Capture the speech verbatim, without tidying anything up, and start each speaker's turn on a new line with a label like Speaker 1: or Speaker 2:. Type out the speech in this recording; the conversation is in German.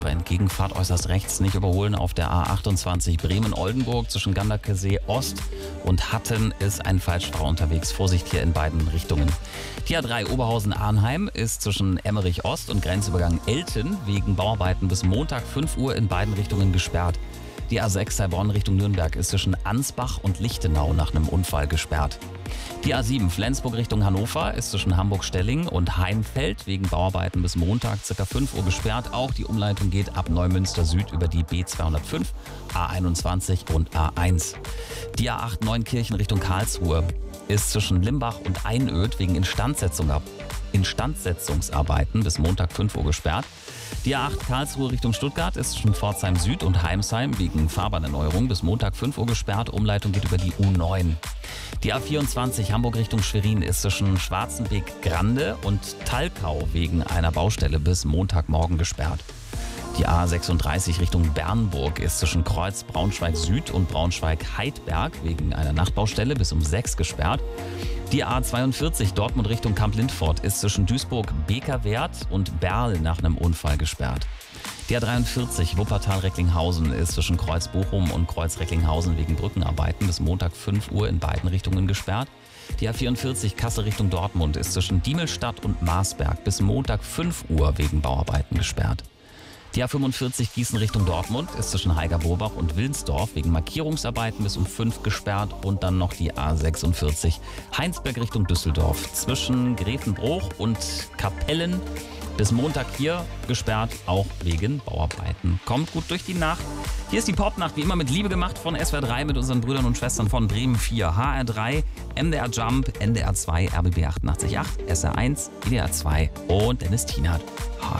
Speaker 1: Entgegenfahrt äußerst rechts nicht überholen auf der A achtundzwanzig Bremen-Oldenburg zwischen Ganderkesee Ost und Hatten ist ein Falschfahrer unterwegs. Vorsicht hier in beiden Richtungen. Die A drei Oberhausen-Arnheim ist zwischen Emmerich Ost und Grenzübergang Elten wegen Bauarbeiten bis Montag fünf Uhr in beiden Richtungen gesperrt. Die A sechs Heilbronn Richtung Nürnberg ist zwischen Ansbach und Lichtenau nach einem Unfall gesperrt. Die A sieben Flensburg Richtung Hannover ist zwischen Hamburg-Stelling und Heimfeld wegen Bauarbeiten bis Montag ca. fünf Uhr gesperrt. Auch die Umleitung geht ab Neumünster Süd über die B zweihundertfünf, A einundzwanzig und A eins. Die A acht Neunkirchen Richtung Karlsruhe ist zwischen Limbach und Einöd wegen Instandsetzung ab. Instandsetzungsarbeiten bis Montag fünf Uhr gesperrt. Die A acht Karlsruhe Richtung Stuttgart ist zwischen Pforzheim Süd und Heimsheim wegen Fahrbahnerneuerung bis Montag fünf Uhr gesperrt. Umleitung geht über die U neun. Die A vierundzwanzig Hamburg Richtung Schwerin ist zwischen Schwarzenbeek-Grande und Talkau wegen einer Baustelle bis Montagmorgen gesperrt. Die A sechsunddreißig Richtung Bernburg ist zwischen Kreuz Braunschweig Süd und Braunschweig-Heidberg wegen einer Nachtbaustelle bis um sechs gesperrt. Die A zweiundvierzig Dortmund Richtung Kamp-Lindfort ist zwischen Duisburg-Bekerwert und Berl nach einem Unfall gesperrt. Die A dreiundvierzig Wuppertal-Recklinghausen ist zwischen Kreuz Bochum und Kreuz Recklinghausen wegen Brückenarbeiten bis Montag fünf Uhr in beiden Richtungen gesperrt. Die A vierundvierzig Kassel Richtung Dortmund ist zwischen Diemelstadt und Marsberg bis Montag fünf Uhr wegen Bauarbeiten gesperrt. Die A fünfundvierzig Gießen Richtung Dortmund ist zwischen Heiger-Bobach und Wilnsdorf wegen Markierungsarbeiten bis um fünf gesperrt und dann noch die A sechsundvierzig Heinsberg Richtung Düsseldorf zwischen Grevenbruch und Kapellen bis Montag hier gesperrt, auch wegen Bauarbeiten. Kommt gut durch die Nacht. Hier ist die Popnacht, wie immer mit Liebe gemacht von S W R drei mit unseren Brüdern und Schwestern von Bremen vier, H R drei, M D R Jump, N D R zwei, R B B achtundachtzig Komma acht, S R eins, I D R zwei und Dennis Tienert.